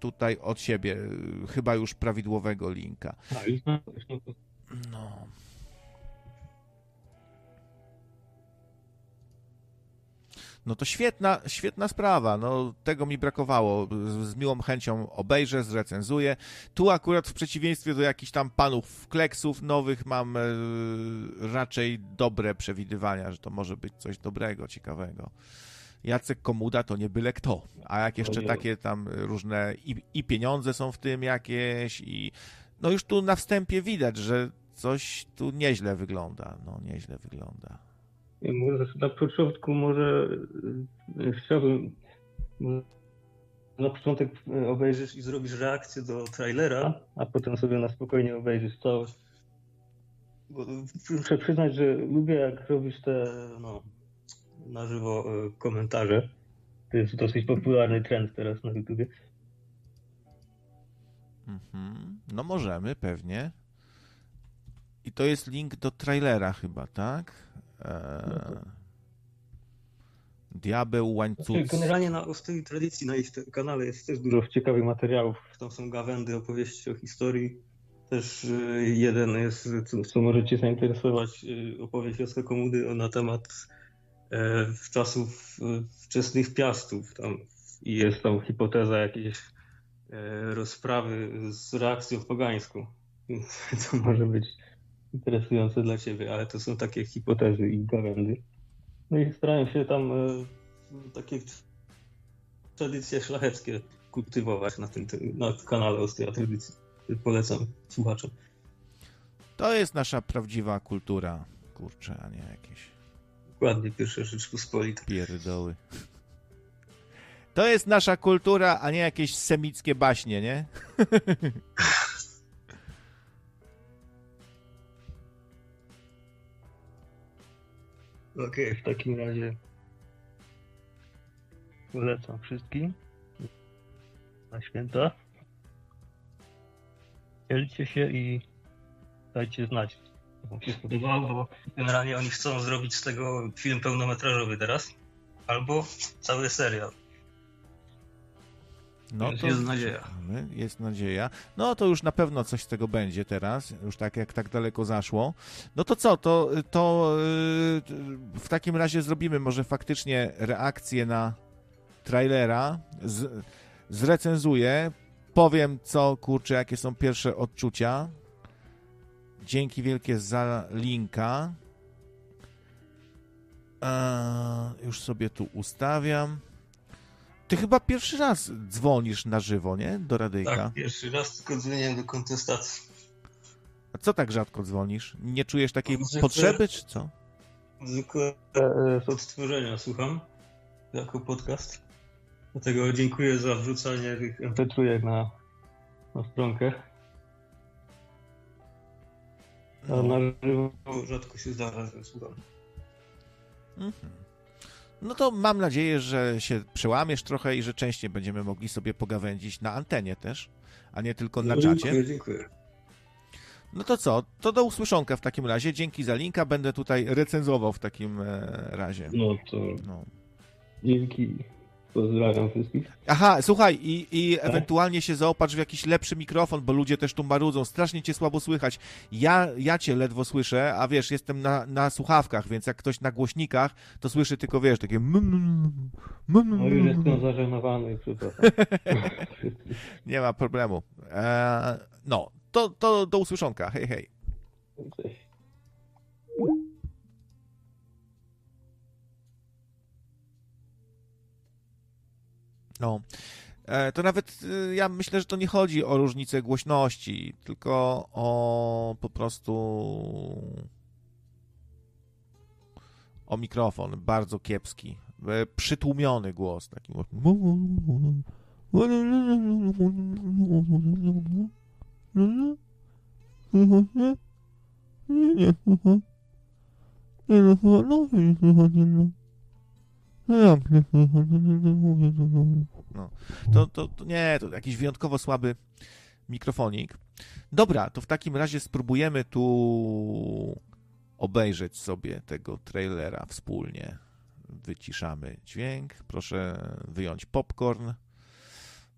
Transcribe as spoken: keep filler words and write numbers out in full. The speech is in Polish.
tutaj od siebie, chyba już prawidłowego linka. No. No to świetna, świetna sprawa, no tego mi brakowało, z, z miłą chęcią obejrzę, zrecenzuję. Tu akurat w przeciwieństwie do jakichś tam panów kleksów nowych mam e, raczej dobre przewidywania, że to może być coś dobrego, ciekawego. Jacek Komuda to nie byle kto, a jak jeszcze takie tam różne i, i pieniądze są w tym jakieś i no już tu na wstępie widać, że coś tu nieźle wygląda, no nieźle wygląda. Może na początku może chciałbym na początek obejrzysz i zrobisz reakcję do trailera, a potem sobie na spokojnie obejrzysz całość. Bo muszę przyznać, że lubię jak robisz te no, na żywo komentarze. To jest dosyć popularny trend teraz na YouTubie. Mhm. No możemy, pewnie. I to jest link do trailera chyba, tak? Eee... Diabeł łańcuch. Generalnie na, w tej tradycji na ich kanale jest też dużo ciekawych materiałów. Tam są gawędy, opowieści o historii. Też jeden jest, co, co możecie zainteresować, opowieść Jacka Komudy na temat e, czasów wczesnych piastów. Tam i jest tam hipoteza jakiejś e, rozprawy z reakcją pogańską. To może być interesujące dla ciebie, ale to są takie hipotezy i gawędy. No i starają się tam e, takie tradycje szlacheckie kultywować na tym na kanale Ostria Tradycji. Polecam słuchaczom. To jest nasza prawdziwa kultura, kurczę, a nie jakieś... Dokładnie, pierwsza Rzeczpospolita. Pierdoły. To jest nasza kultura, a nie jakieś semickie baśnie, nie? Okej, okay, w takim razie polecam wszystkim na święta. Dzielcie się i dajcie znać, co wam się spodobało, bo generalnie oni chcą zrobić z tego film pełnometrażowy teraz, albo cały serial. No to jest nadzieja. Jest nadzieja. No to już na pewno coś z tego będzie teraz, już tak jak tak daleko zaszło. No to co, to, to yy, w takim razie zrobimy może faktycznie reakcję na trailera, z, zrecenzuję, powiem co, kurczę, jakie są pierwsze odczucia. Dzięki wielkie za linka. Eee, już sobie tu ustawiam. Ty chyba pierwszy raz dzwonisz na żywo, nie? Do radyjka. Tak, pierwszy raz tylko dzwoniłem do kontestacji. A co tak rzadko dzwonisz? Nie czujesz takiej Zwykle, potrzeby, czy co? Zwykle z odtworzenia słucham, jako podcast. Dlatego dziękuję za wrzucanie tych em pe trzy na, na stronkę. A no. Na żywo rzadko się zdarza, że słucham. Mhm. No to mam nadzieję, że się przełamiesz trochę i że częściej będziemy mogli sobie pogawędzić na antenie też, a nie tylko na no, czacie. Dziękuję, dziękuję. No to co? To do usłyszonka w takim razie. Dzięki za linka. Będę tutaj recenzował w takim razie. No to no. Dzięki. Pozdrawiam wszystkich. Aha, słuchaj, i, i tak? Ewentualnie się zaopatrz w jakiś lepszy mikrofon, bo ludzie też tu marudzą. Strasznie cię słabo słychać. Ja, ja cię ledwo słyszę, a wiesz, jestem na, na słuchawkach, więc jak ktoś na głośnikach, to słyszy tylko, wiesz, takie... No już jestem zażenowany, przepraszam. Nie ma problemu. Eee, no, to, to do usłyszonka. Hej, hej. Cześć. No, to nawet ja myślę, że to nie chodzi o różnicę głośności, tylko o po prostu o mikrofon, bardzo kiepski, przytłumiony głos, taki no, to, to, to nie, to jakiś wyjątkowo słaby mikrofonik. Dobra, to w takim razie spróbujemy tu obejrzeć sobie tego trailera wspólnie. Wyciszamy dźwięk, proszę wyjąć popcorn.